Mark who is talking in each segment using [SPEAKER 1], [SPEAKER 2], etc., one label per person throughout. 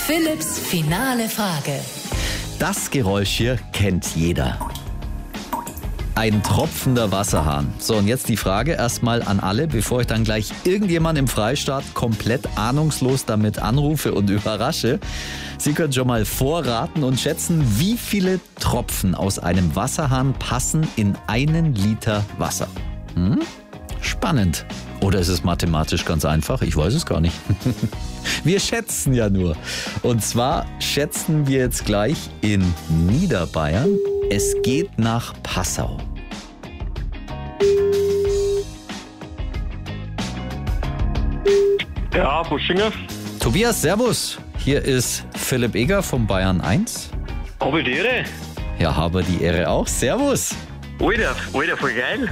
[SPEAKER 1] Philipps finale Frage.
[SPEAKER 2] Das Geräusch hier kennt jeder. Ein tropfender Wasserhahn. So, und jetzt die Frage erstmal an alle, bevor ich dann gleich irgendjemand im Freistaat komplett ahnungslos damit anrufe und überrasche. Sie können schon mal vorraten und schätzen, wie viele Tropfen aus einem Wasserhahn passen in einen Liter Wasser. Spannend. Oder ist es mathematisch ganz einfach? Ich weiß es gar nicht. Wir schätzen ja nur. Und zwar schätzen wir jetzt gleich in Niederbayern. Es geht nach Passau.
[SPEAKER 3] Ja, Buschinger.
[SPEAKER 2] Tobias, servus. Hier ist Philipp Eger vom Bayern 1.
[SPEAKER 3] Habe ich die Ehre?
[SPEAKER 2] Ja, habe die Ehre auch. Servus.
[SPEAKER 3] Alter, voll geil.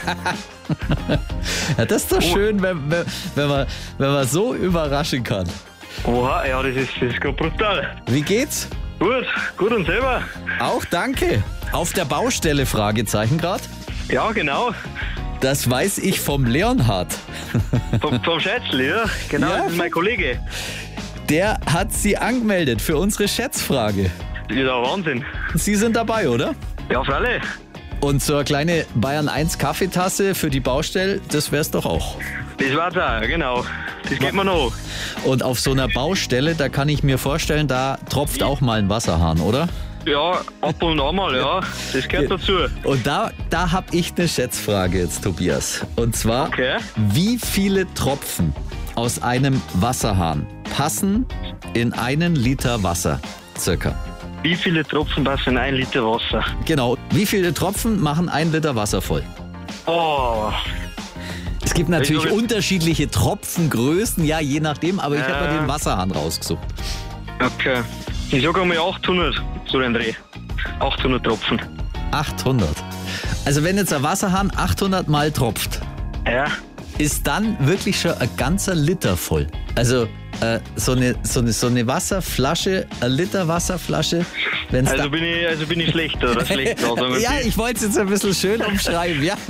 [SPEAKER 2] Ja, das ist doch schön, wenn man so überraschen kann.
[SPEAKER 3] Oha, ja, das ist gerade brutal.
[SPEAKER 2] Wie geht's?
[SPEAKER 3] Gut und selber?
[SPEAKER 2] Auch danke. Auf der Baustelle, Fragezeichen gerade.
[SPEAKER 3] Ja, genau.
[SPEAKER 2] Das weiß ich vom Leonhard.
[SPEAKER 3] Vom Schätzli, ja. Genau,
[SPEAKER 2] Ja,
[SPEAKER 3] das ist mein Kollege.
[SPEAKER 2] Der hat Sie angemeldet für unsere Schätzfrage.
[SPEAKER 3] Ja, Wahnsinn.
[SPEAKER 2] Sie sind dabei, oder?
[SPEAKER 3] Ja, freilich.
[SPEAKER 2] Und so eine kleine Bayern 1 Kaffeetasse für die Baustelle, das wär's doch auch.
[SPEAKER 3] Das war's auch, genau. Das geht mir noch.
[SPEAKER 2] Und auf so einer Baustelle, da kann ich mir vorstellen, da tropft auch mal ein Wasserhahn, oder?
[SPEAKER 3] Ja, ab und an mal, ja. Das gehört dazu.
[SPEAKER 2] Und da habe ich eine Schätzfrage jetzt, Tobias. Und zwar,
[SPEAKER 3] Okay.
[SPEAKER 2] Wie viele Tropfen aus einem Wasserhahn passen in einen Liter Wasser, circa?
[SPEAKER 3] Wie viele Tropfen passen in 1 Liter Wasser?
[SPEAKER 2] Genau. Wie viele Tropfen machen 1 Liter Wasser voll?
[SPEAKER 3] Oh,
[SPEAKER 2] Es gibt natürlich
[SPEAKER 3] Ich glaub,
[SPEAKER 2] unterschiedliche Tropfengrößen, ja, je nachdem, aber ich habe mal den Wasserhahn rausgesucht.
[SPEAKER 3] okay. Ich sag einmal 800, so den Dreh. 800 Tropfen.
[SPEAKER 2] 800. Also wenn jetzt ein Wasserhahn 800 Mal tropft,
[SPEAKER 3] Ja.
[SPEAKER 2] ist dann wirklich schon ein ganzer Liter voll. Also so eine Wasserflasche, ein Liter Wasserflasche, wenn es
[SPEAKER 3] Also bin ich schlecht oder schlecht?
[SPEAKER 2] Ja, ich wollte es jetzt ein bisschen schön umschreiben, ja.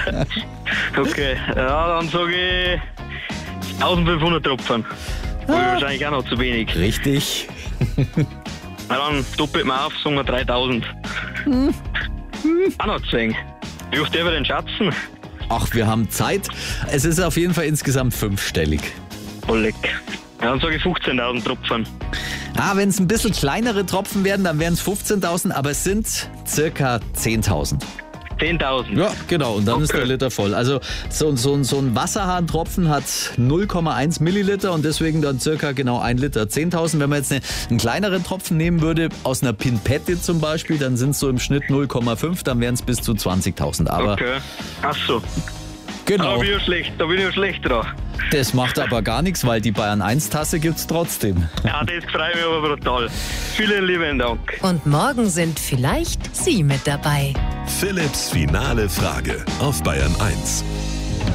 [SPEAKER 3] Okay, ja, dann sage ich 1500 Tropfen. Aber wahrscheinlich auch noch zu wenig.
[SPEAKER 2] Richtig.
[SPEAKER 3] Na dann doppelt man auf, sagen wir 3000. Auch noch zu wenig. Wie oft darf ich denn schätzen?
[SPEAKER 2] Ach, wir haben Zeit. Es ist auf jeden Fall insgesamt 5-stellig.
[SPEAKER 3] Voll leck. Ja, dann sage ich 15.000 Tropfen.
[SPEAKER 2] Wenn es ein bisschen kleinere Tropfen werden, dann wären es 15.000, aber es sind circa 10.000.
[SPEAKER 3] 10.000.
[SPEAKER 2] Ja, genau, und dann ist
[SPEAKER 3] Okay.
[SPEAKER 2] der Liter voll. Also so ein Wasserhahntropfen hat 0,1 Milliliter und deswegen dann circa genau 1 Liter 10.000. Wenn man jetzt einen kleineren Tropfen nehmen würde, aus einer Pinpette zum Beispiel, dann sind es so im Schnitt 0,5, dann wären es bis zu 20.000. Aber
[SPEAKER 3] Okay. Ach so.
[SPEAKER 2] genau,
[SPEAKER 3] Da bin ich ja schlecht dran.
[SPEAKER 2] das macht aber gar nichts, weil die Bayern 1 Tasse gibt's trotzdem.
[SPEAKER 3] Ja, das freut mich aber brutal. Vielen lieben Dank.
[SPEAKER 1] Und morgen sind vielleicht Sie mit dabei.
[SPEAKER 4] Philipps finale Frage auf Bayern 1.